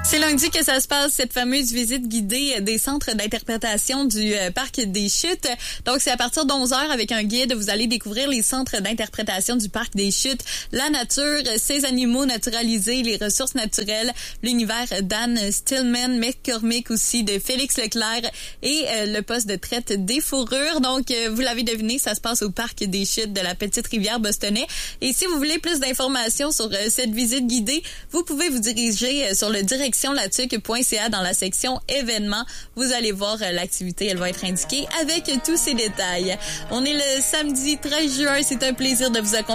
C'est lundi que ça se passe, cette fameuse visite guidée des centres d'interprétation du Parc des Chutes. Donc, c'est à partir d'11h avec un guide. Vous allez découvrir les centres d'interprétation du Parc des Chutes, la nature, ses animaux naturalisés, les ressources naturelles, l'univers d'Anne Stillman, McCormick aussi, de Félix Leclerc et le poste de traite des fourrures. Donc, vous l'avez deviné, ça se passe au Parc des Chutes de la Petite Rivière Bostonnais. Et si vous voulez plus d'informations sur cette visite guidée, vous pouvez vous diriger sur le directionlatuc.ca dans la section événements. Vous allez voir l'activité, elle va être indiquée avec tous ces détails. On est le samedi 13 juin, c'est un plaisir de vous accompagner.